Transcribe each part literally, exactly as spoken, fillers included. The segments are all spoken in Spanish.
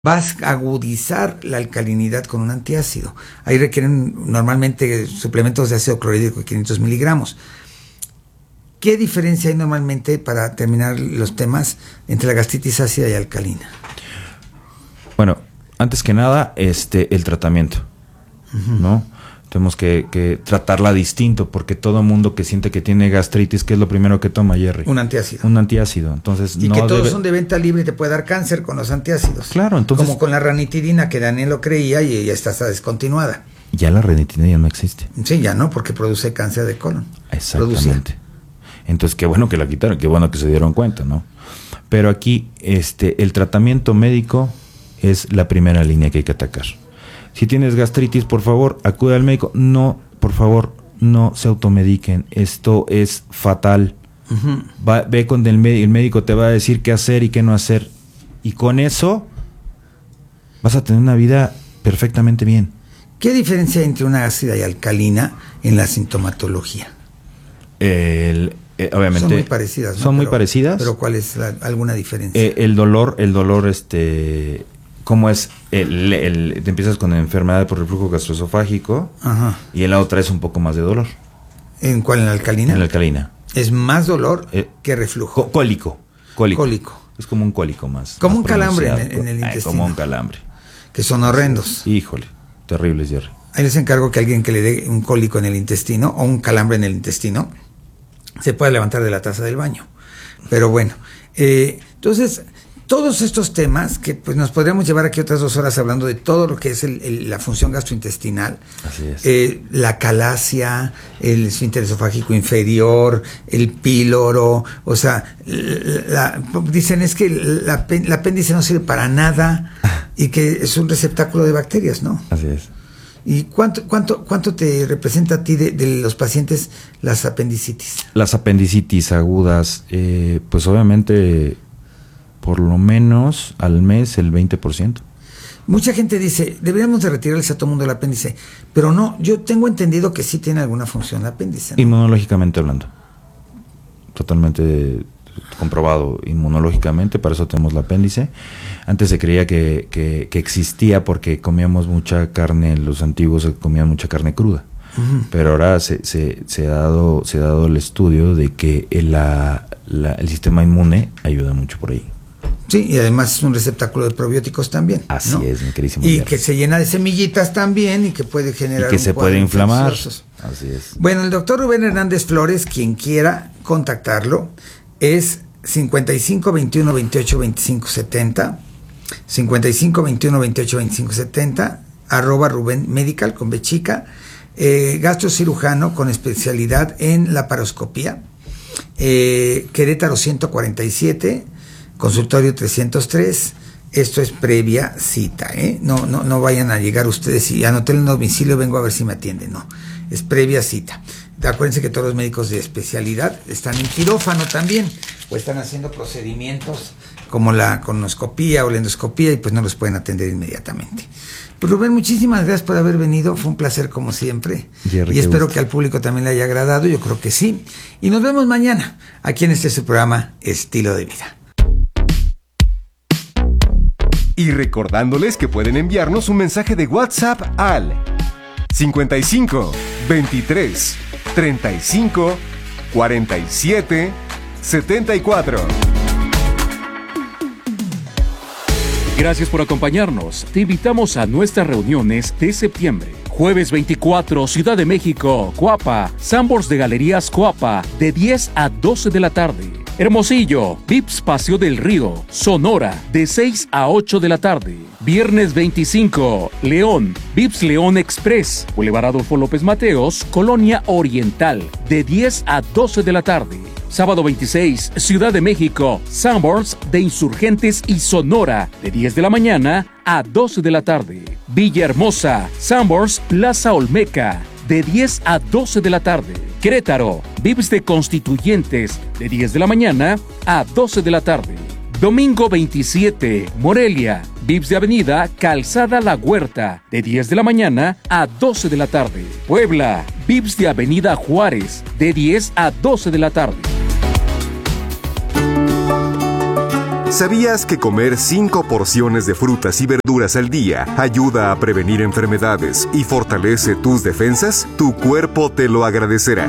vas a agudizar la alcalinidad con un antiácido. Ahí requieren normalmente suplementos de ácido clorhídrico de quinientos miligramos. ¿Qué diferencia hay normalmente, para terminar los temas, entre la gastritis ácida y alcalina? Bueno, antes que nada, este, el tratamiento, uh-huh. ¿no? Tenemos que, que tratarla distinto, porque todo mundo que siente que tiene gastritis, ¿qué es lo primero que toma, Jerry? Un antiácido. Un antiácido. Entonces, y no que todos debe... son de venta libre y te puede dar cáncer con los antiácidos. Claro, entonces... Como con la ranitidina, que Daniel lo creía y ya está, está descontinuada. Ya la ranitidina ya no existe. Sí, ya no, porque produce cáncer de colon. Exactamente. Producía. Entonces, qué bueno que la quitaron, qué bueno que se dieron cuenta, ¿no? Pero aquí, este, el tratamiento médico es la primera línea que hay que atacar. Si tienes gastritis, por favor, acude al médico. No, por favor, no se automediquen. Esto es fatal. Uh-huh. Va, ve con el médico, el médico te va a decir qué hacer y qué no hacer. Y con eso vas a tener una vida perfectamente bien. ¿Qué diferencia hay entre una ácida y alcalina en la sintomatología? El, eh, obviamente son muy parecidas, ¿no? Son muy pero, parecidas. Pero ¿cuál es la, alguna diferencia? Eh, el dolor, el dolor, este... ¿Cómo es? El, el, te empiezas con enfermedad por reflujo gastroesofágico. Ajá. Y en la otra es un poco más de dolor. ¿En cuál? ¿En la alcalina? En la alcalina. Es más dolor eh, que reflujo. Có, cólico, cólico. Cólico. Es como un cólico más. Como más un calambre en, en el intestino. Ay, como un calambre. Que son horrendos. Híjole, terribles, Jerry. Ahí les encargo que alguien que le dé un cólico en el intestino o un calambre en el intestino se pueda levantar de la taza del baño. Pero bueno, eh, entonces... todos estos temas, que pues nos podríamos llevar aquí otras dos horas hablando de todo lo que es el, el, la función gastrointestinal. Así es. Eh, la calasia, el esfínter esofágico inferior, el píloro, o sea, la, dicen es que la, la apéndice no sirve para nada y que es un receptáculo de bacterias, ¿no? Así es. ¿Y cuánto, cuánto, cuánto te representa a ti de, de los pacientes las apendicitis? Las apendicitis agudas, eh, pues obviamente... por lo menos al mes el veinte por ciento. Mucha gente dice, deberíamos de retirarles a todo mundo el apéndice, pero no, yo tengo entendido que sí tiene alguna función el apéndice, ¿no? Inmunológicamente hablando. Totalmente comprobado inmunológicamente, para eso tenemos el apéndice. Antes se creía que, que, que existía porque comíamos mucha carne, los antiguos comían mucha carne cruda. Uh-huh. Pero ahora se, se, se, ha dado, se ha dado el estudio de que el, la, la, el sistema inmune ayuda mucho por ahí. Sí, y además es un receptáculo de probióticos también. Así ¿no? es, mi querísimo. Y Jerry. que se llena de semillitas también y que puede generar. Y que un se puede inflamar. Infecciosos. Así es. Bueno, el doctor Rubén Hernández Flores, quien quiera contactarlo, es cincuenta y cinco veintiuno veintiocho veinticinco setenta, cincuenta y cinco veintiuno veintiocho veinticinco setenta, arroba Rubén Medical con B chica, eh, gastrocirujano con especialidad en laparoscopía, eh, Querétaro ciento cuarenta y siete, consultorio trescientos tres. Esto es previa cita, ¿eh? No, no, no vayan a llegar ustedes y anoté el domicilio, vengo a ver si me atienden. No, es previa cita. Acuérdense que todos los médicos de especialidad están en quirófano también, o están haciendo procedimientos como la colonoscopía o la endoscopía y pues no los pueden atender inmediatamente. Pues Rubén, muchísimas gracias por haber venido, fue un placer como siempre. Jerry, y espero gusto. Que al público también le haya agradado, yo creo que sí. Y nos vemos mañana, aquí en este su programa Estilo de Vida. Y recordándoles que pueden enviarnos un mensaje de WhatsApp al cincuenta y cinco veintitrés treinta y cinco cuarenta y siete setenta y cuatro. Gracias por acompañarnos. Te invitamos a nuestras reuniones de septiembre. Jueves veinticuatro, Ciudad de México, Coapa, Sanborns de Galerías Coapa, de diez a doce de la tarde. Hermosillo, Vips Paseo del Río, Sonora, de seis a ocho de la tarde. Viernes veinticinco, León, Vips León Express, Boulevard Adolfo López Mateos, Colonia Oriental, de diez a doce de la tarde. Sábado veintiséis, Ciudad de México, Sanborns de Insurgentes y Sonora, de diez de la mañana a doce de la tarde. Villahermosa, Sanborns Plaza Olmeca, de diez a doce de la tarde. Querétaro, Vips de Constituyentes, de diez de la mañana a doce de la tarde. Domingo veintisiete, Morelia, Vips de Avenida Calzada La Huerta, de diez de la mañana a doce de la tarde. Puebla, Vips de Avenida Juárez, de diez a doce de la tarde. ¿Sabías que comer cinco porciones de frutas y verduras al día ayuda a prevenir enfermedades y fortalece tus defensas? Tu cuerpo te lo agradecerá.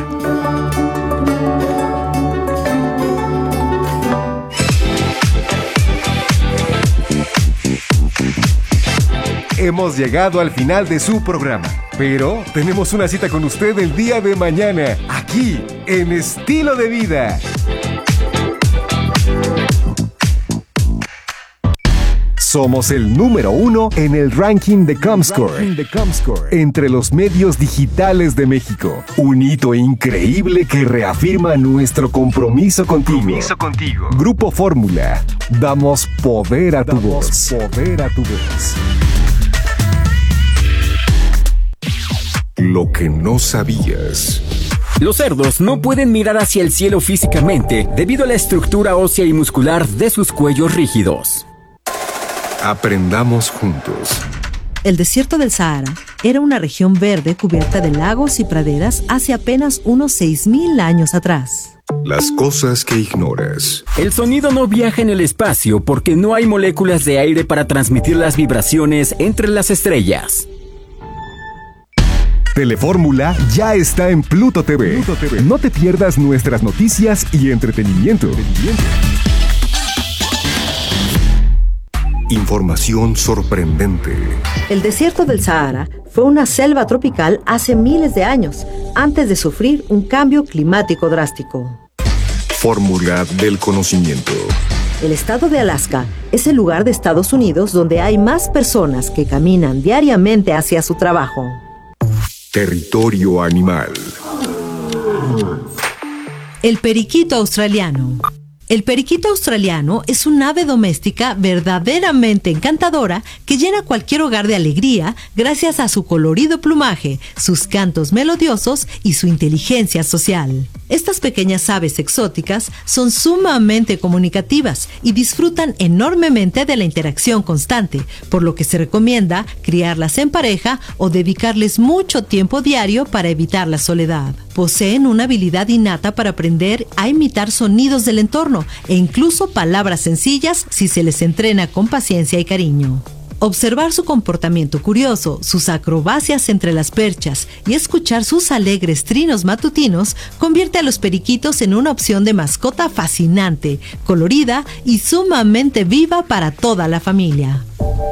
Hemos llegado al final de su programa, pero tenemos una cita con usted el día de mañana, aquí, en Estilo de Vida. Somos el número uno en el ranking de Comscore, entre los medios digitales de México. Un hito increíble que reafirma nuestro compromiso contigo. Compromiso contigo. Grupo Fórmula, damos poder a tu voz. Poder a tu voz. Lo que no sabías. Los cerdos no pueden mirar hacia el cielo físicamente debido a la estructura ósea y muscular de sus cuellos rígidos. Aprendamos juntos. El desierto del Sahara era una región verde cubierta de lagos y praderas hace apenas unos seis mil años atrás. Las cosas que ignoras. El sonido no viaja en el espacio porque no hay moléculas de aire para transmitir las vibraciones entre las estrellas. Telefórmula ya está en Pluto T V. Pluto T V. No te pierdas nuestras noticias y entretenimiento. entretenimiento. Información sorprendente. El desierto del Sahara fue una selva tropical hace miles de años, antes de sufrir un cambio climático drástico. Fórmula del conocimiento. El estado de Alaska es el lugar de Estados Unidos donde hay más personas que caminan diariamente hacia su trabajo. Territorio animal. El periquito australiano. El periquito australiano es un ave doméstica verdaderamente encantadora que llena cualquier hogar de alegría gracias a su colorido plumaje, sus cantos melodiosos y su inteligencia social. Estas pequeñas aves exóticas son sumamente comunicativas y disfrutan enormemente de la interacción constante, por lo que se recomienda criarlas en pareja o dedicarles mucho tiempo diario para evitar la soledad. Poseen una habilidad innata para aprender a imitar sonidos del entorno e incluso palabras sencillas si se les entrena con paciencia y cariño. Observar su comportamiento curioso, sus acrobacias entre las perchas y escuchar sus alegres trinos matutinos convierte a los periquitos en una opción de mascota fascinante, colorida y sumamente viva para toda la familia.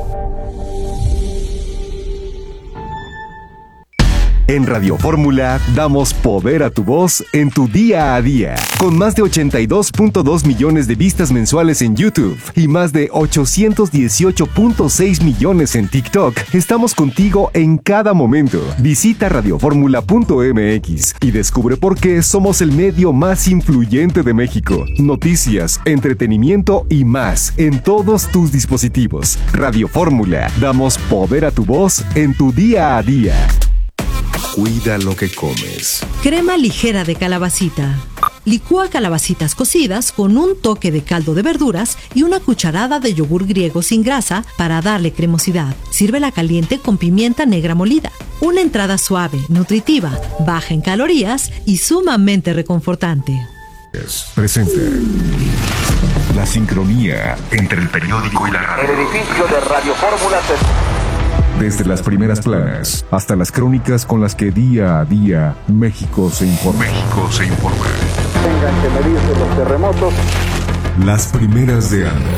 En Radio Fórmula damos poder a tu voz en tu día a día. Con más de ochenta y dos punto dos millones de vistas mensuales en YouTube y más de ochocientos dieciocho punto seis millones en TikTok, estamos contigo en cada momento. Visita radioformula punto m x y descubre por qué somos el medio más influyente de México. Noticias, entretenimiento y más en todos tus dispositivos. Radio Fórmula, damos poder a tu voz en tu día a día. Cuida lo que comes. Crema ligera de calabacita. Licúa calabacitas cocidas con un toque de caldo de verduras y una cucharada de yogur griego sin grasa para darle cremosidad. Sírvela caliente con pimienta negra molida. Una entrada suave, nutritiva, baja en calorías y sumamente reconfortante. Presenta la sincronía entre el periódico y la radio. El edificio de Radio Fórmula se... Desde las primeras planas hasta las crónicas con las que día a día México se informa. México se informa. Tengan que medirse los terremotos. Las primeras de Anda.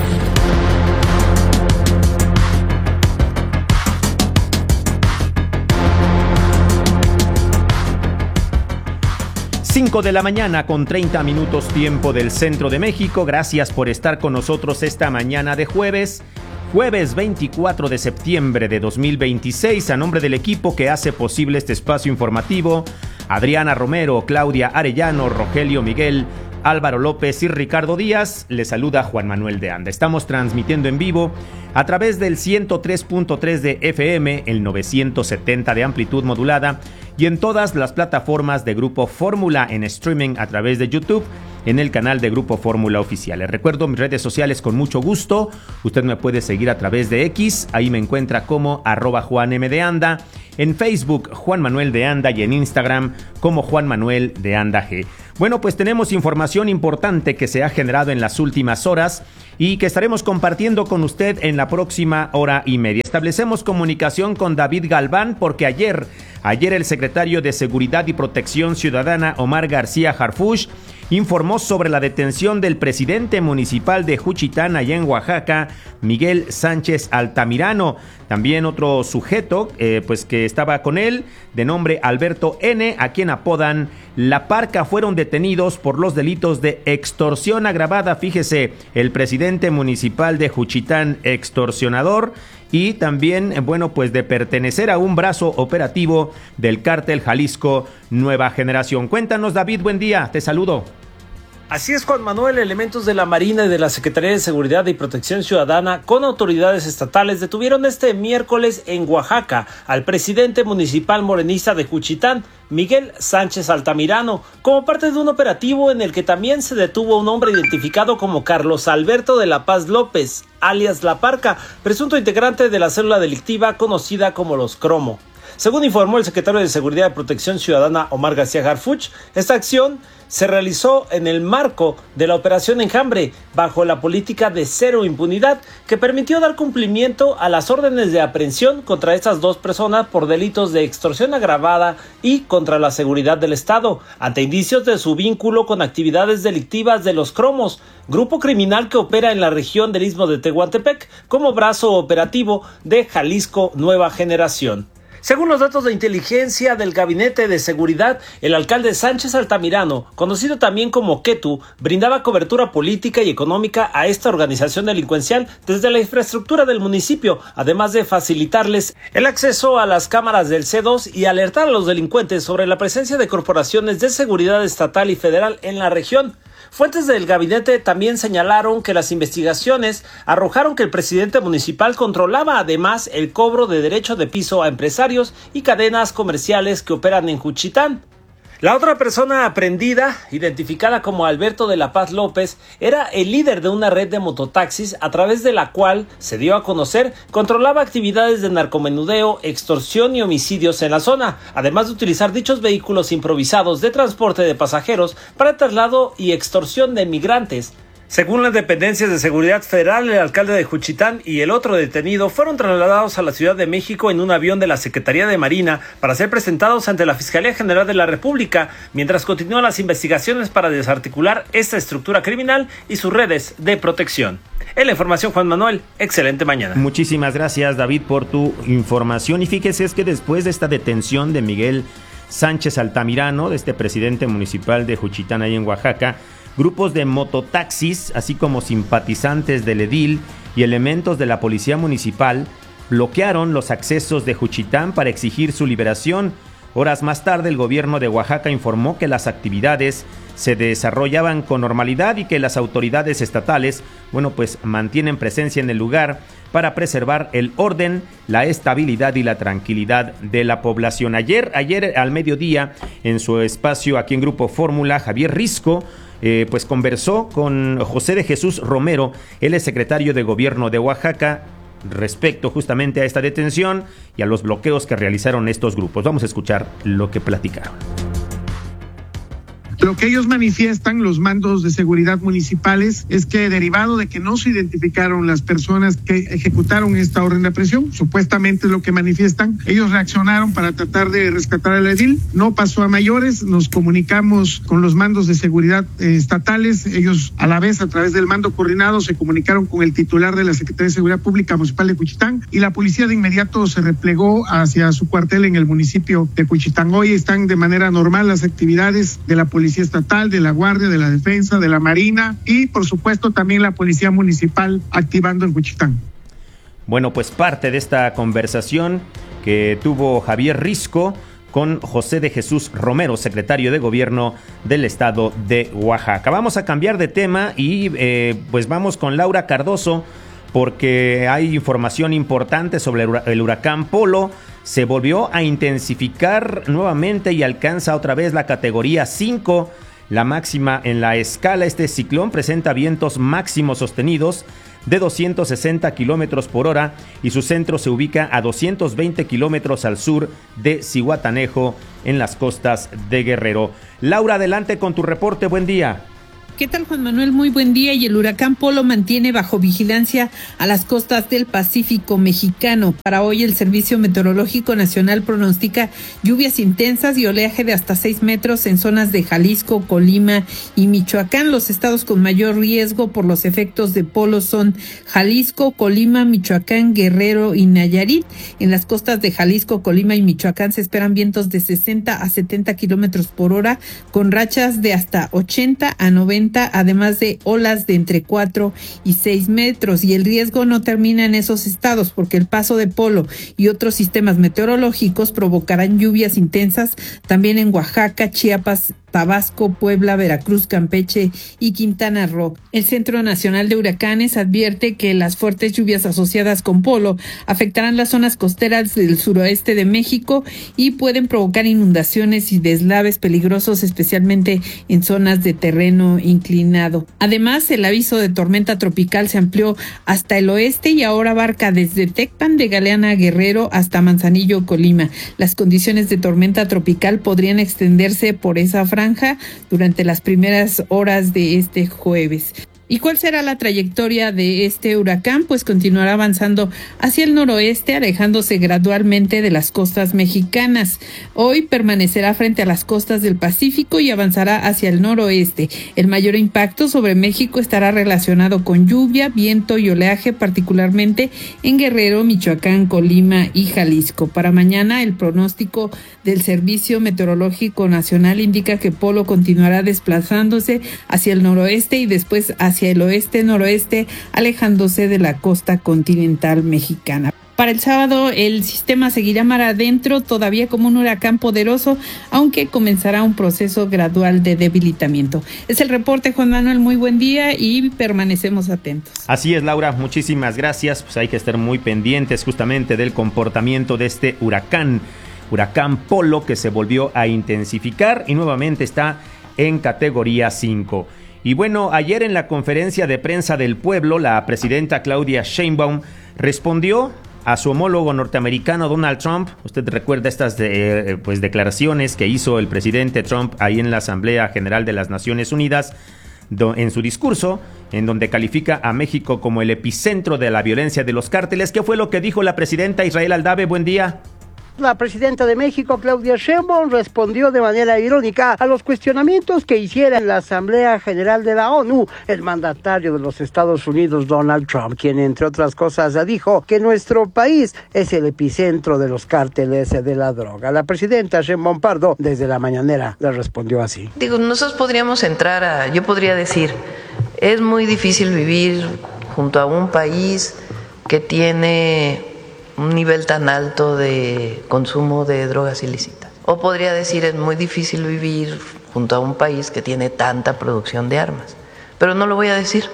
cinco de la mañana con treinta minutos tiempo del centro de México. Gracias por estar con nosotros esta mañana de jueves. Jueves veinticuatro de septiembre de dos mil veintiséis, a nombre del equipo que hace posible este espacio informativo, Adriana Romero, Claudia Arellano, Rogelio Miguel, Álvaro López y Ricardo Díaz, les saluda Juan Manuel de Anda. Estamos transmitiendo en vivo a través del ciento tres punto tres de F M, el novecientos setenta de amplitud modulada y en todas las plataformas de Grupo Fórmula en streaming a través de YouTube, en el canal de Grupo Fórmula Oficial. Les recuerdo mis redes sociales con mucho gusto. Usted me puede seguir a través de X, ahí me encuentra como arroba Juan M de Anda, en Facebook Juan Manuel de Anda y en Instagram como Juan Manuel de Anda G. Bueno, pues tenemos información importante que se ha generado en las últimas horas y que estaremos compartiendo con usted en la próxima hora y media. Establecemos comunicación con David Galván porque ayer, ayer el secretario de Seguridad y Protección Ciudadana, Omar García Harfuch, informó sobre la detención del presidente municipal de Juchitán, allá en Oaxaca, Miguel Sánchez Altamirano. También otro sujeto, eh, pues que estaba con él, de nombre Alberto N., a quien apodan La Parca, fueron detenidos por los delitos de extorsión agravada. Fíjese, el presidente municipal de Juchitán, extorsionador, y también, bueno, pues de pertenecer a un brazo operativo del cártel Jalisco Nueva Generación. Cuéntanos, David, buen día, te saludo. Así es, Juan Manuel. Elementos de la Marina y de la Secretaría de Seguridad y Protección Ciudadana con autoridades estatales detuvieron este miércoles en Oaxaca al presidente municipal morenista de Juchitán, Miguel Sánchez Altamirano, como parte de un operativo en el que también se detuvo a un hombre identificado como Carlos Alberto de la Paz López, alias La Parca, presunto integrante de la célula delictiva conocida como Los Cromo. Según informó el secretario de Seguridad y Protección Ciudadana, Omar García Harfuch, esta acción se realizó en el marco de la Operación Enjambre, bajo la política de cero impunidad, que permitió dar cumplimiento a las órdenes de aprehensión contra estas dos personas por delitos de extorsión agravada y contra la seguridad del Estado, ante indicios de su vínculo con actividades delictivas de Los Cromos, grupo criminal que opera en la región del Istmo de Tehuantepec como brazo operativo de Jalisco Nueva Generación. Según los datos de inteligencia del Gabinete de Seguridad, el alcalde Sánchez Altamirano, conocido también como Ketu, brindaba cobertura política y económica a esta organización delincuencial desde la infraestructura del municipio, además de facilitarles el acceso a las cámaras del C dos y alertar a los delincuentes sobre la presencia de corporaciones de seguridad estatal y federal en la región. Fuentes del gabinete también señalaron que las investigaciones arrojaron que el presidente municipal controlaba además el cobro de derecho de piso a empresarios y cadenas comerciales que operan en Juchitán. La otra persona aprehendida, identificada como Alberto de la Paz López, era el líder de una red de mototaxis a través de la cual, se dio a conocer, controlaba actividades de narcomenudeo, extorsión y homicidios en la zona, además de utilizar dichos vehículos improvisados de transporte de pasajeros para traslado y extorsión de migrantes. Según las dependencias de seguridad federal, el alcalde de Juchitán y el otro detenido fueron trasladados a la Ciudad de México en un avión de la Secretaría de Marina para ser presentados ante la Fiscalía General de la República, mientras continúan las investigaciones para desarticular esta estructura criminal y sus redes de protección. En la información, Juan Manuel, excelente mañana. Muchísimas gracias, David, por tu información. Y fíjese, es que después de esta detención de Miguel Sánchez Altamirano, de este presidente municipal de Juchitán, ahí en Oaxaca, grupos de mototaxis, así como simpatizantes del edil y elementos de la policía municipal, bloquearon los accesos de Juchitán para exigir su liberación. Horas más tarde, el gobierno de Oaxaca informó que las actividades se desarrollaban con normalidad y que las autoridades estatales, bueno, pues mantienen presencia en el lugar para preservar el orden, la estabilidad y la tranquilidad de la población. Ayer, ayer al mediodía, en su espacio aquí en Grupo Fórmula, Javier Risco, Eh, pues conversó con José de Jesús Romero, él es secretario de Gobierno de Oaxaca, respecto justamente a esta detención y a los bloqueos que realizaron estos grupos. Vamos a escuchar lo que platicaron. Lo que ellos manifiestan, los mandos de seguridad municipales, es que derivado de que no se identificaron las personas que ejecutaron esta orden de aprehensión, supuestamente es lo que manifiestan, ellos reaccionaron para tratar de rescatar al edil, no pasó a mayores, nos comunicamos con los mandos de seguridad eh, estatales, ellos a la vez a través del mando coordinado se comunicaron con el titular de la Secretaría de Seguridad Pública Municipal de Juchitán y la policía de inmediato se replegó hacia su cuartel en el municipio de Juchitán. Hoy están de manera normal las actividades de la policía estatal, de la Guardia, de la Defensa, de la Marina y por supuesto también la Policía Municipal activando en Juchitán. Bueno, pues parte de esta conversación que tuvo Javier Risco con José de Jesús Romero, secretario de Gobierno del Estado de Oaxaca. Vamos a cambiar de tema y eh, pues vamos con Laura Cardoso, porque hay información importante sobre el huracán Polo. Se volvió a intensificar nuevamente y alcanza otra vez la categoría cinco, la máxima en la escala. Este ciclón presenta vientos máximos sostenidos de doscientos sesenta kilómetros por hora y su centro se ubica a doscientos veinte kilómetros al sur de Zihuatanejo, en las costas de Guerrero. Laura, adelante con tu reporte. Buen día. ¿Qué tal, Juan Manuel? Muy buen día. Y el huracán Polo mantiene bajo vigilancia a las costas del Pacífico mexicano. Para hoy el Servicio Meteorológico Nacional pronostica lluvias intensas y oleaje de hasta seis metros en zonas de Jalisco, Colima y Michoacán. Los estados con mayor riesgo por los efectos de Polo son Jalisco, Colima, Michoacán, Guerrero y Nayarit. En las costas de Jalisco, Colima y Michoacán se esperan vientos de sesenta a setenta kilómetros por hora con rachas de hasta ochenta a noventa, además de olas de entre cuatro y seis metros. Y el riesgo no termina en esos estados, porque el paso de Polo y otros sistemas meteorológicos provocarán lluvias intensas también en Oaxaca, Chiapas, Tabasco, Puebla, Veracruz, Campeche y Quintana Roo. El Centro Nacional de Huracanes advierte que las fuertes lluvias asociadas con Polo afectarán las zonas costeras del suroeste de México y pueden provocar inundaciones y deslaves peligrosos, especialmente en zonas de terreno inclinado. Además, el aviso de tormenta tropical se amplió hasta el oeste y ahora abarca desde Tecpan de Galeana, Guerrero, hasta Manzanillo, Colima. Las condiciones de tormenta tropical podrían extenderse por esa franja durante las primeras horas de este jueves. ¿Y cuál será la trayectoria de este huracán? Pues continuará avanzando hacia el noroeste, alejándose gradualmente de las costas mexicanas. Hoy permanecerá frente a las costas del Pacífico y avanzará hacia el noroeste. El mayor impacto sobre México estará relacionado con lluvia, viento y oleaje, particularmente en Guerrero, Michoacán, Colima y Jalisco. Para mañana, el pronóstico del Servicio Meteorológico Nacional indica que Polo continuará desplazándose hacia el noroeste y después hacia el oeste-noroeste, alejándose de la costa continental mexicana. Para el sábado, el sistema seguirá mar adentro, todavía como un huracán poderoso, aunque comenzará un proceso gradual de debilitamiento. Es el reporte, Juan Manuel, muy buen día y permanecemos atentos. Así es, Laura, muchísimas gracias. Pues hay que estar muy pendientes justamente del comportamiento de este huracán, huracán Polo, que se volvió a intensificar y nuevamente está en categoría cinco. Y bueno, ayer en la conferencia de prensa del pueblo, la presidenta Claudia Sheinbaum respondió a su homólogo norteamericano Donald Trump. Usted recuerda estas de, pues, declaraciones que hizo el presidente Trump ahí en la Asamblea General de las Naciones Unidas, do, en su discurso, en donde califica a México como el epicentro de la violencia de los cárteles. ¿Qué fue lo que dijo la presidenta Israel Aldave? Buen día. La presidenta de México, Claudia Sheinbaum, respondió de manera irónica a los cuestionamientos que hiciera en la Asamblea General de la ONU el mandatario de los Estados Unidos, Donald Trump, quien, entre otras cosas, dijo que nuestro país es el epicentro de los cárteles de la droga. La presidenta Sheinbaum Pardo, desde la mañanera, le respondió así. Digo, nosotros podríamos entrar a, yo podría decir, es muy difícil vivir junto a un país que tiene un nivel tan alto de consumo de drogas ilícitas. O podría decir, es muy difícil vivir junto a un país que tiene tanta producción de armas. Pero no lo voy a decir,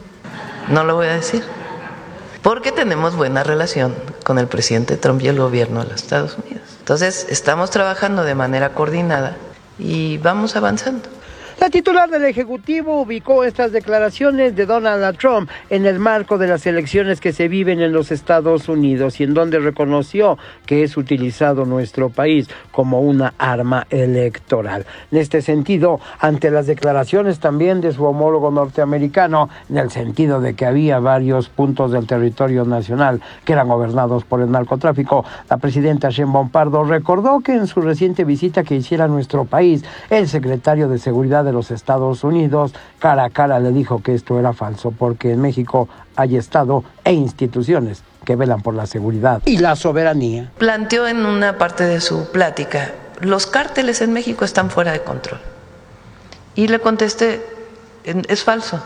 no lo voy a decir, porque tenemos buena relación con el presidente Trump y el gobierno de los Estados Unidos. Entonces, estamos trabajando de manera coordinada y vamos avanzando. La titular del Ejecutivo ubicó estas declaraciones de Donald Trump en el marco de las elecciones que se viven en los Estados Unidos y en donde reconoció que es utilizado nuestro país como una arma electoral. En este sentido, ante las declaraciones también de su homólogo norteamericano, en el sentido de que había varios puntos del territorio nacional que eran gobernados por el narcotráfico, la presidenta Sheinbaum Pardo recordó que en su reciente visita que hiciera a nuestro país, el secretario de Seguridad de los Estados Unidos, cara a cara le dijo que esto era falso, porque en México hay Estado e instituciones que velan por la seguridad y la soberanía. Planteó en una parte de su plática, los cárteles en México están fuera de control. Y le contesté, es falso,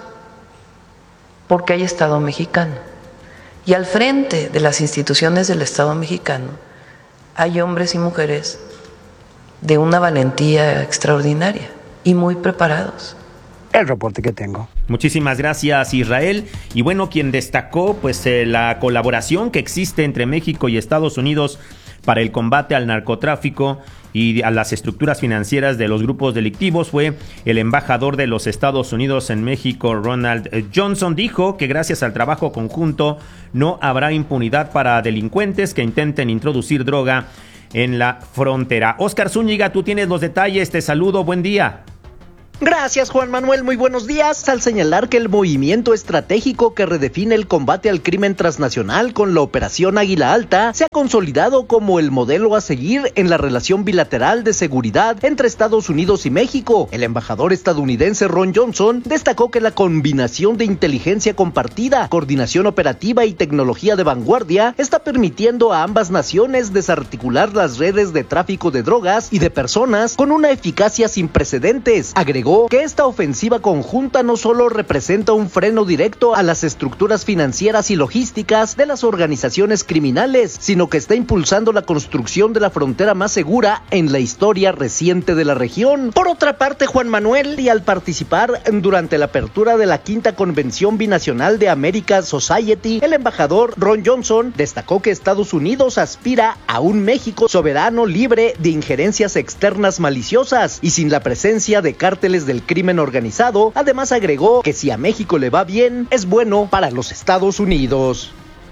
porque hay Estado mexicano. Y al frente de las instituciones del Estado mexicano hay hombres y mujeres de una valentía extraordinaria y muy preparados. El reporte que tengo. Muchísimas gracias, Israel. Y bueno, quien destacó pues eh, la colaboración que existe entre México y Estados Unidos para el combate al narcotráfico y a las estructuras financieras de los grupos delictivos fue el embajador de los Estados Unidos en México, Ronald Johnson. Dijo que gracias al trabajo conjunto no habrá impunidad para delincuentes que intenten introducir droga en la frontera. Oscar Zúñiga, tú tienes los detalles, te saludo, buen día. Gracias, Juan Manuel, muy buenos días. Al señalar que el movimiento estratégico que redefine el combate al crimen transnacional con la Operación Águila Alta se ha consolidado como el modelo a seguir en la relación bilateral de seguridad entre Estados Unidos y México. El embajador estadounidense Ron Johnson destacó que la combinación de inteligencia compartida, coordinación operativa y tecnología de vanguardia está permitiendo a ambas naciones desarticular las redes de tráfico de drogas y de personas con una eficacia sin precedentes. Agregó que esta ofensiva conjunta no solo representa un freno directo a las estructuras financieras y logísticas de las organizaciones criminales, sino que está impulsando la construcción de la frontera más segura en la historia reciente de la región. Por otra parte, Juan Manuel, y al participar durante la apertura de la quinta Convención Binacional de American Society, el embajador Ron Johnson destacó que Estados Unidos aspira a un México soberano, libre de injerencias externas maliciosas y sin la presencia de cárteles del crimen organizado. Además agregó que si a México le va bien, es bueno para los Estados Unidos.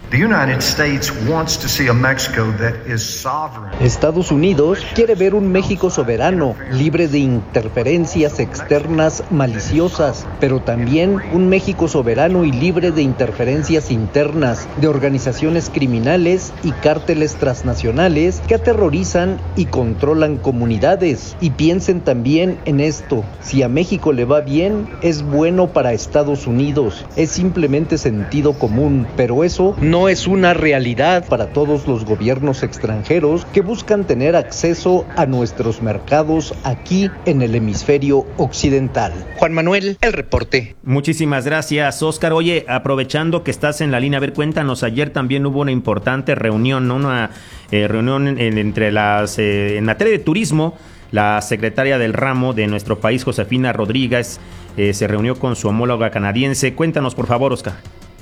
Estados Unidos quiere ver un México soberano, libre de interferencias externas maliciosas, pero también un México soberano y libre de interferencias internas de organizaciones criminales y cárteles transnacionales que aterrorizan y controlan comunidades. Y piensen también en esto: si a México le va bien, es bueno para Estados Unidos. Es simplemente sentido común, pero eso no No es una realidad para todos los gobiernos extranjeros que buscan tener acceso a nuestros mercados aquí en el hemisferio occidental. Juan Manuel, el reporte. Muchísimas gracias, Oscar. Oye, aprovechando que estás en la línea, a ver, cuéntanos, ayer también hubo una importante reunión, ¿no? Una eh, reunión en, en, entre las, eh, en materia de turismo. La secretaria del ramo de nuestro país, Josefina Rodríguez, eh, se reunió con su homóloga canadiense. Cuéntanos, por favor, Oscar.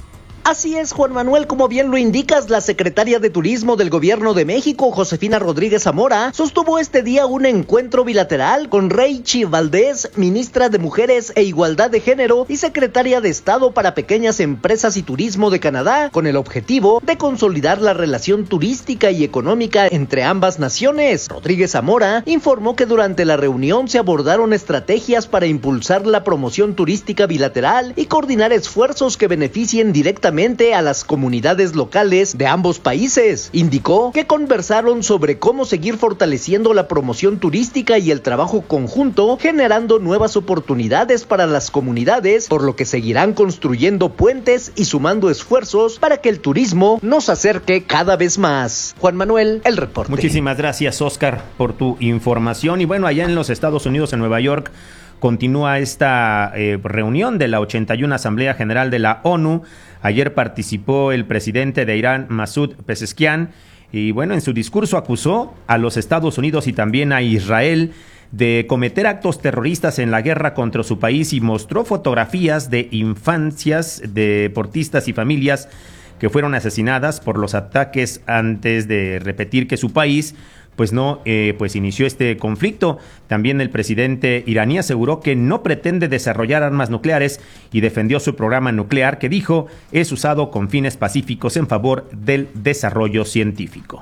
Así es, Juan Manuel, como bien lo indicas, la secretaria de Turismo del Gobierno de México, Josefina Rodríguez Zamora, sostuvo este día un encuentro bilateral con Reichi Valdés, ministra de Mujeres e Igualdad de Género y secretaria de Estado para Pequeñas Empresas y Turismo de Canadá, con el objetivo de consolidar la relación turística y económica entre ambas naciones. Rodríguez Zamora informó que durante la reunión se abordaron estrategias para impulsar la promoción turística bilateral y coordinar esfuerzos que beneficien directamente a las comunidades locales de ambos países. Indicó que conversaron sobre cómo seguir fortaleciendo la promoción turística y el trabajo conjunto, generando nuevas oportunidades para las comunidades, por lo que seguirán construyendo puentes y sumando esfuerzos para que el turismo nos acerque cada vez más. Juan Manuel, el reporte. Muchísimas gracias, Oscar, por tu información. Y bueno, allá en los Estados Unidos, en Nueva York, continúa esta eh, reunión de la ochenta y una Asamblea General de la ONU. Ayer participó el presidente de Irán, Masoud Pezeshkian, y bueno, en su discurso acusó a los Estados Unidos y también a Israel de cometer actos terroristas en la guerra contra su país y mostró fotografías de infancias, de deportistas y familias que fueron asesinadas por los ataques, antes de repetir que su país pues no, eh, pues inició este conflicto. También el presidente iraní aseguró que no pretende desarrollar armas nucleares y defendió su programa nuclear, que dijo es usado con fines pacíficos en favor del desarrollo científico.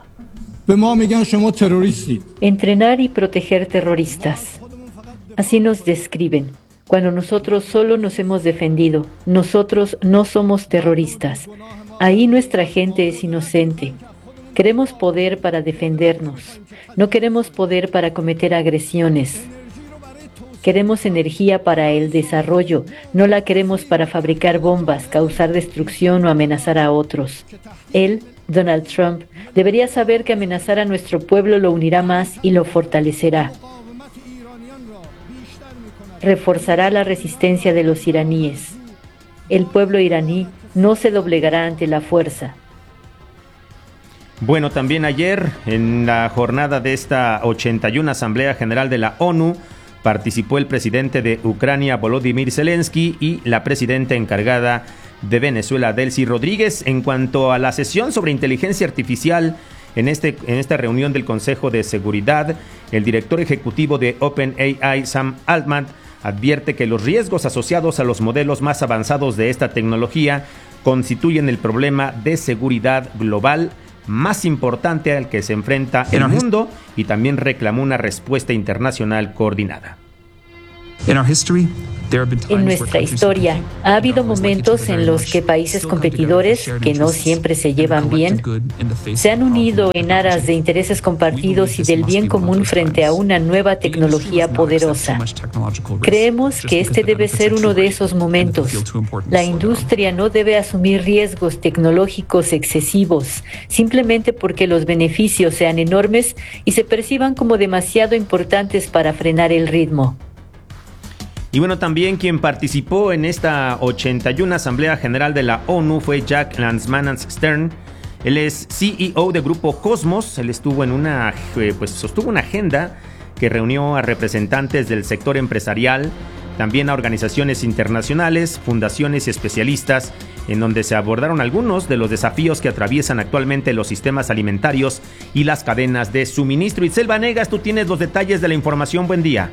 Entrenar y proteger terroristas. Así nos describen, cuando nosotros solo nos hemos defendido. Nosotros no somos terroristas. Ahí nuestra gente es inocente. Queremos poder para defendernos. No queremos poder para cometer agresiones. Queremos energía para el desarrollo. No la queremos para fabricar bombas, causar destrucción o amenazar a otros. Él, Donald Trump, debería saber que amenazar a nuestro pueblo lo unirá más y lo fortalecerá. Reforzará la resistencia de los iraníes. El pueblo iraní no se doblegará ante la fuerza. Bueno, también ayer, en la jornada de esta ochenta y una Asamblea General de la ONU, participó el presidente de Ucrania, Volodymyr Zelensky, y la presidenta encargada de Venezuela, Delcy Rodríguez. En cuanto a la sesión sobre inteligencia artificial En, este, en esta reunión del Consejo de Seguridad, el director ejecutivo de OpenAI, Sam Altman, advierte que los riesgos asociados a los modelos más avanzados de esta tecnología constituyen el problema de seguridad global más importante al que se enfrenta el mundo, y también reclamó una respuesta internacional coordinada. En nuestra historia, ha habido momentos en los que países competidores, que no siempre se llevan bien, se han unido en aras de intereses compartidos y del bien común frente a una nueva tecnología poderosa. Creemos que este debe ser uno de esos momentos. La industria no debe asumir riesgos tecnológicos excesivos, simplemente porque los beneficios sean enormes y se perciban como demasiado importantes para frenar el ritmo. Y bueno, también quien participó en esta ochenta y una Asamblea General de la ONU fue Jack Lansman-Stern. Él es C E O de Grupo Cosmos. Él estuvo en una, pues sostuvo una agenda que reunió a representantes del sector empresarial, también a organizaciones internacionales, fundaciones y especialistas, en donde se abordaron algunos de los desafíos que atraviesan actualmente los sistemas alimentarios y las cadenas de suministro. Itzel Vanegas, tú tienes los detalles de la información. Buen día.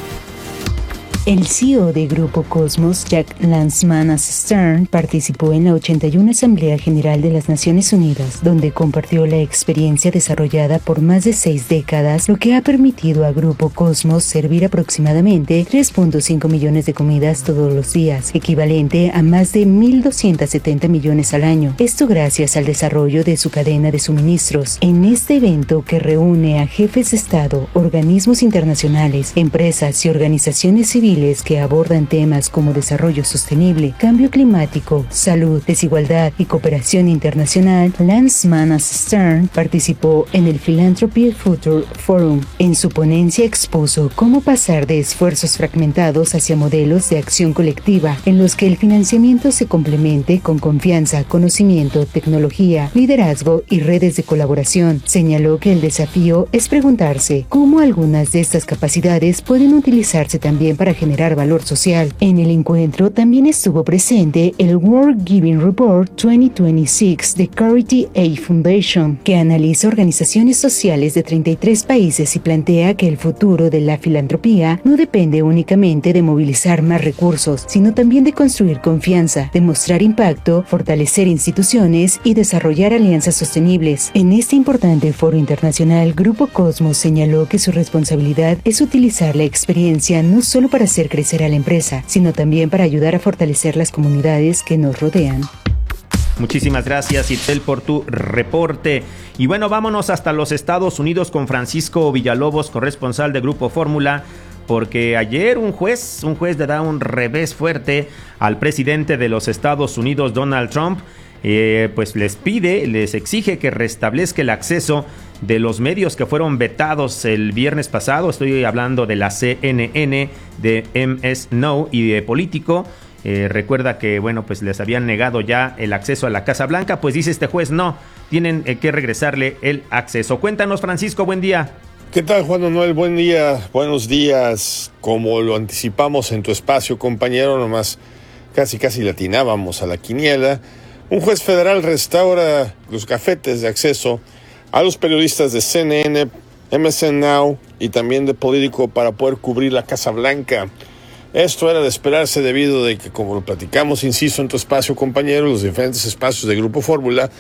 El C E O de Grupo Cosmos, Jack Lansman-Stern, participó en la ochenta y una Asamblea General de las Naciones Unidas, donde compartió la experiencia desarrollada por más de seis décadas, lo que ha permitido a Grupo Cosmos servir aproximadamente tres punto cinco millones de comidas todos los días, equivalente a más de mil doscientos setenta millones al año. Esto gracias al desarrollo de su cadena de suministros. En este evento, que reúne a jefes de Estado, organismos internacionales, empresas y organizaciones civiles que abordan temas como desarrollo sostenible, cambio climático, salud, desigualdad y cooperación internacional, Lansman-Stern participó en el Philanthropy Future Forum. En su ponencia expuso cómo pasar de esfuerzos fragmentados hacia modelos de acción colectiva, en los que el financiamiento se complemente con confianza, conocimiento, tecnología, liderazgo y redes de colaboración. Señaló que el desafío es preguntarse cómo algunas de estas capacidades pueden utilizarse también para generar valor social. En el encuentro también estuvo presente el World Giving Report dos mil veintiséis de Charity Aid Foundation, que analiza organizaciones sociales de treinta y tres países y plantea que el futuro de la filantropía no depende únicamente de movilizar más recursos, sino también de construir confianza, demostrar impacto, fortalecer instituciones y desarrollar alianzas sostenibles. En este importante foro internacional, Grupo Cosmos señaló que su responsabilidad es utilizar la experiencia no solo para hacer crecer a la empresa, sino también para ayudar a fortalecer las comunidades que nos rodean. Muchísimas gracias, Itzel, por tu reporte. Y bueno, vámonos hasta los Estados Unidos con Francisco Villalobos, corresponsal de Grupo Fórmula, porque ayer un juez, un juez le da un revés fuerte al presidente de los Estados Unidos, Donald Trump. Eh, pues les pide, les exige que restablezca el acceso de los medios que fueron vetados el viernes pasado. Estoy hablando de la C N N, de M S No y de Político. Eh, recuerda que, bueno, pues les habían negado ya el acceso a la Casa Blanca. Pues dice este juez, no, tienen eh, que regresarle el acceso. Cuéntanos, Francisco, buen día. ¿Qué tal, Juan Manuel? Buen día, buenos días. Como lo anticipamos en tu espacio, compañero, nomás casi casi latinábamos a la quiniela. Un juez federal restaura los gafetes de acceso a los periodistas de C N N, M S N Now y también de Político para poder cubrir la Casa Blanca. Esto era de esperarse debido de que, como lo platicamos, insisto, en tu espacio, compañero, los diferentes espacios de Grupo Fórmula,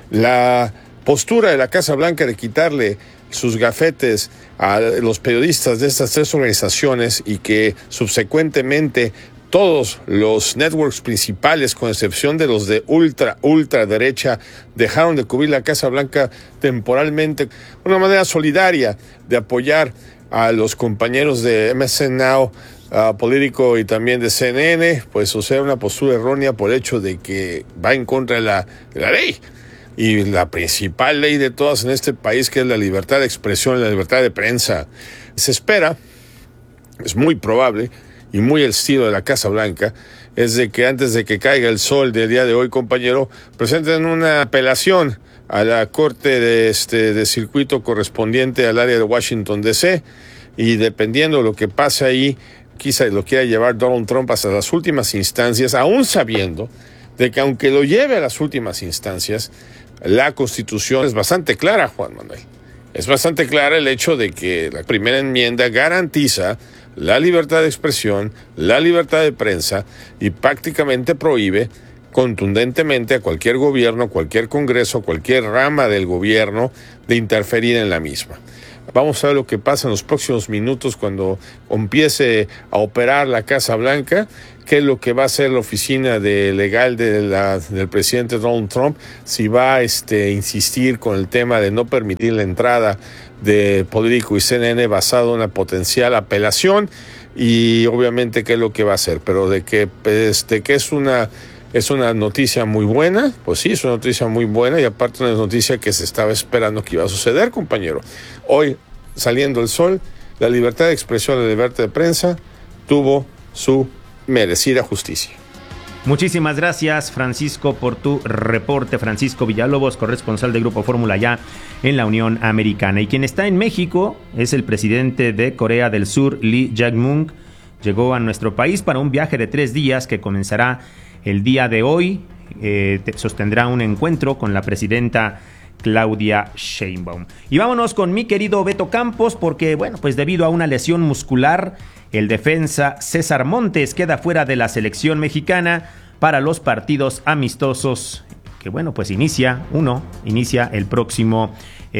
la postura de la Casa Blanca de quitarle sus gafetes a los periodistas de estas tres organizaciones y que subsecuentemente todos los networks principales, con excepción de los de ultra, ultra derecha, dejaron de cubrir la Casa Blanca temporalmente. Una manera solidaria de apoyar a los compañeros de M S N Now, uh, Político y también de C N N, pues o sea, una postura errónea por el hecho de que va en contra de la, de la ley. Y la principal ley de todas en este país, que es la libertad de expresión, la libertad de prensa. Se espera, es muy probable, y muy el estilo de la Casa Blanca, es de que antes de que caiga el sol del día de hoy, compañero, presenten una apelación a la Corte de, este, de Circuito correspondiente al área de Washington D C, y dependiendo de lo que pase ahí, quizá lo quiera llevar Donald Trump hasta las últimas instancias, aún sabiendo de que aunque lo lleve a las últimas instancias, la Constitución es bastante clara, Juan Manuel. Es bastante clara el hecho de que la primera enmienda garantiza la libertad de expresión, la libertad de prensa y prácticamente prohíbe contundentemente a cualquier gobierno, cualquier congreso, cualquier rama del gobierno de interferir en la misma. Vamos a ver lo que pasa en los próximos minutos cuando empiece a operar la Casa Blanca, qué es lo que va a hacer la oficina de legal de la, del presidente Donald Trump, si va a este, insistir con el tema de no permitir la entrada de Politico y C N N basado en una potencial apelación, y obviamente qué es lo que va a hacer. Pero de que, pues, de que es una... Es una noticia muy buena, pues sí, es una noticia muy buena y aparte una noticia que se estaba esperando que iba a suceder, compañero. Hoy, saliendo el sol, la libertad de expresión, la libertad de prensa tuvo su merecida justicia. Muchísimas gracias, Francisco, por tu reporte. Francisco Villalobos, corresponsal de Grupo Fórmula Ya en la Unión Americana. Y quien está en México es el presidente de Corea del Sur, Lee Jae-myung. Llegó a nuestro país para un viaje de tres días que comenzará el día de hoy. Eh, sostendrá un encuentro con la presidenta Claudia Sheinbaum. Y vámonos con mi querido Beto Campos, porque, bueno, pues debido a una lesión muscular, el defensa César Montes queda fuera de la selección mexicana para los partidos amistosos, que, bueno, pues inicia, uno, inicia el próximo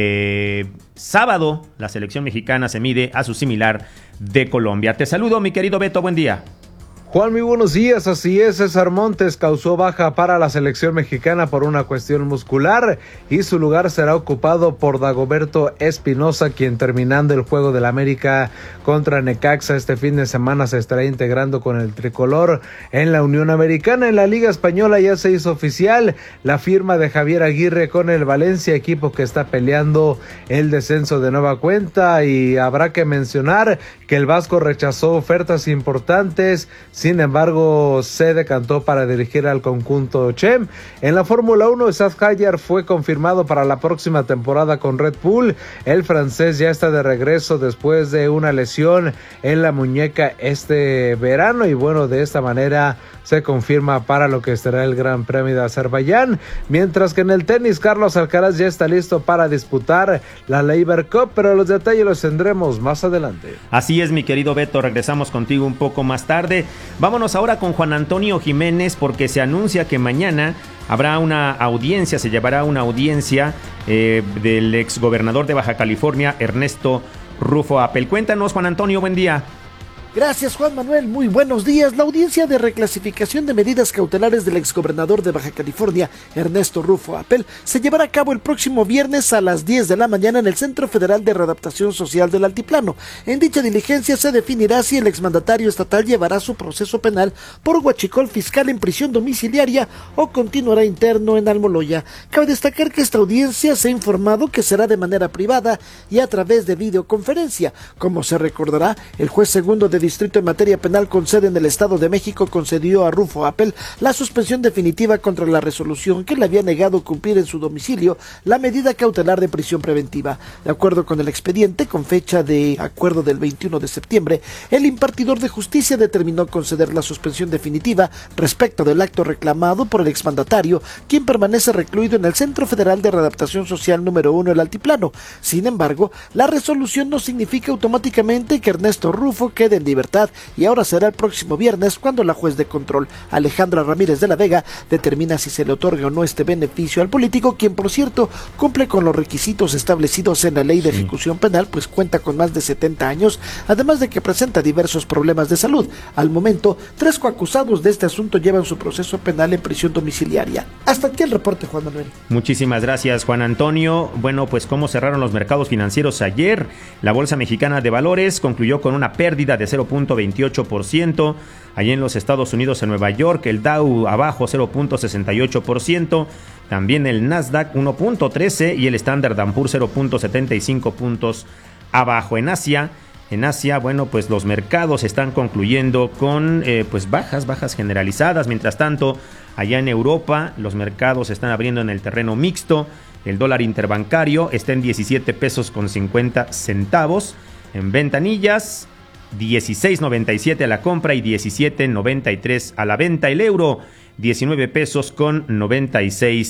eh, sábado. La selección mexicana se mide a su similar de Colombia. Te saludo, mi querido Beto, buen día. Juan, muy buenos días. Así es, César Montes causó baja para la selección mexicana por una cuestión muscular y su lugar será ocupado por Dagoberto Espinosa, quien terminando el juego del América contra Necaxa este fin de semana se estará integrando con el tricolor en la Unión Americana. En la Liga Española ya se hizo oficial la firma de Javier Aguirre con el Valencia, equipo que está peleando el descenso de nueva cuenta, y habrá que mencionar que el vasco rechazó ofertas importantes. Sin embargo, se decantó para dirigir al conjunto Chem. En la Fórmula uno, Saf Hayar fue confirmado para la próxima temporada con Red Bull. El francés ya está de regreso después de una lesión en la muñeca este verano, y bueno, de esta manera se confirma para lo que será el Gran Premio de Azerbaiyán. Mientras que en el tenis, Carlos Alcaraz ya está listo para disputar la Laver Cup, pero los detalles los tendremos más adelante. Así es, mi querido Beto, regresamos contigo un poco más tarde. Vámonos ahora con Juan Antonio Jiménez, porque se anuncia que mañana habrá una audiencia, se llevará una audiencia eh, del exgobernador de Baja California, Ernesto Rufo Appel. Cuéntanos, Juan Antonio, buen día. Gracias, Juan Manuel. Muy buenos días. La audiencia de reclasificación de medidas cautelares del exgobernador de Baja California, Ernesto Rufo Appel, se llevará a cabo el próximo viernes a las diez de la mañana en el Centro Federal de Readaptación Social del Altiplano. En dicha diligencia se definirá si el exmandatario estatal llevará su proceso penal por huachicol fiscal en prisión domiciliaria o continuará interno en Almoloya. Cabe destacar que esta audiencia se ha informado que será de manera privada y a través de videoconferencia. Como se recordará, el juez segundo de distrito en materia penal con sede en el Estado de México concedió a Rufo Appel la suspensión definitiva contra la resolución que le había negado cumplir en su domicilio la medida cautelar de prisión preventiva. De acuerdo con el expediente, con fecha de acuerdo del veintiuno de septiembre, el impartidor de justicia determinó conceder la suspensión definitiva respecto del acto reclamado por el exmandatario, quien permanece recluido en el Centro Federal de Readaptación Social número uno del Altiplano. Sin embargo, la resolución no significa automáticamente que Ernesto Rufo quede en libertad, y ahora será el próximo viernes cuando la juez de control, Alejandra Ramírez de la Vega, determina si se le otorga o no este beneficio al político, quien por cierto cumple con los requisitos establecidos en la ley de ejecución penal, pues cuenta con más de setenta años, además de que presenta diversos problemas de salud. Al momento, tres coacusados de este asunto llevan su proceso penal en prisión domiciliaria. Hasta aquí el reporte, Juan Manuel. Muchísimas gracias, Juan Antonio. Bueno, pues cómo cerraron los mercados financieros ayer. La Bolsa Mexicana de Valores concluyó con una pérdida de cero punto veintiocho por ciento. Allí en los Estados Unidos, en Nueva York, el Dow abajo cero punto sesenta y ocho por ciento. También el Nasdaq uno punto trece y el Standard and Poor's cero punto setenta y cinco puntos abajo. En Asia, en Asia, bueno, pues los mercados están concluyendo con eh, pues bajas, bajas generalizadas. Mientras tanto, allá en Europa, los mercados están abriendo en el terreno mixto. El dólar interbancario está en diecisiete pesos con cincuenta centavos. En ventanillas, dieciséis noventa y siete a la compra y diecisiete noventa y tres a la venta. El euro, diecinueve pesos con noventa y seis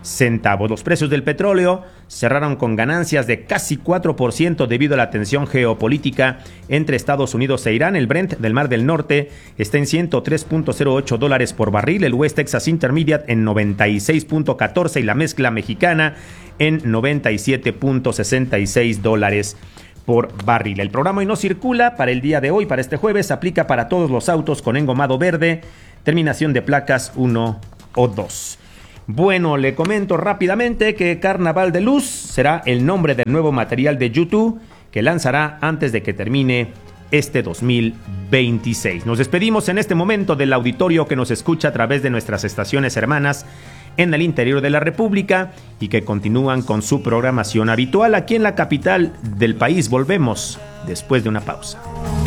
centavos. Los precios del petróleo cerraron con ganancias de casi cuatro por ciento debido a la tensión geopolítica entre Estados Unidos e Irán. El Brent del Mar del Norte está en ciento tres punto cero ocho dólares por barril, el West Texas Intermediate en noventa y seis punto catorce y la mezcla mexicana en noventa y siete punto sesenta y seis dólares por barril. El programa Hoy No Circula para el día de hoy, para este jueves, aplica para todos los autos con engomado verde, terminación de placas uno o dos. Bueno, le comento rápidamente que Carnaval de Luz será el nombre del nuevo material de YouTube que lanzará antes de que termine este dos mil veintiséis. Nos despedimos en este momento del auditorio que nos escucha a través de nuestras estaciones hermanas en el interior de la República y que continúan con su programación habitual aquí en la capital del país. Volvemos después de una pausa.